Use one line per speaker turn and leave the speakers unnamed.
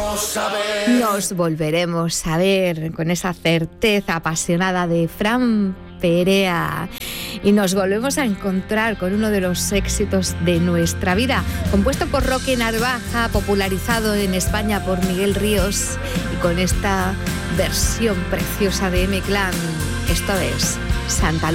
Nos volveremos a ver con esa certeza apasionada de Fran Perea. Y nos volvemos a encontrar con uno de los éxitos de nuestra vida, compuesto por Roque Narvaja, popularizado en España por Miguel Ríos, y con esta versión preciosa de M-Clan. Esto es Santa Lucía.